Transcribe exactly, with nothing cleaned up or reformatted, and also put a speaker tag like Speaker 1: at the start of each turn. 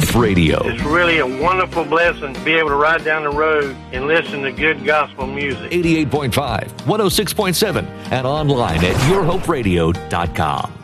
Speaker 1: Hope Radio.
Speaker 2: It's really a wonderful blessing to be able to ride down the road and listen to good gospel music.
Speaker 1: eighty-eight point five, one oh six point seven, and online at your hope radio dot com.